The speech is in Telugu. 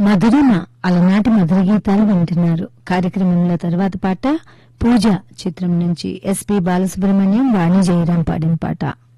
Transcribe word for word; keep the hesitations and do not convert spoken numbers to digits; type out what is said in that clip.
మధురిమ అలనాటి మధుర గీతాలు వింటున్నారు. కార్యక్రమంలో తర్వాత పాట పూజ చిత్రం నుంచి ఎస్పి బాలసుబ్రహ్మణ్యం, వాణి జయరాం పాడిన పాట.